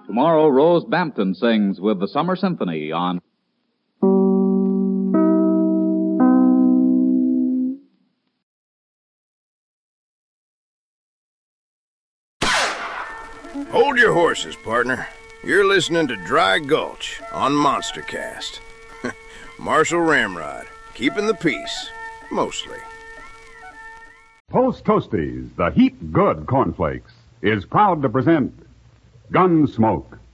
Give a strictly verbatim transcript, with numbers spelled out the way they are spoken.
Tomorrow, Rose Bampton sings with the Summer Symphony on... Hold your horses, partner. You're listening to Dry Gulch on Monstercast. Marshall Ramrod, keeping the peace, mostly. Post Toasties, the heat good cornflakes, is proud to present Gunsmoke.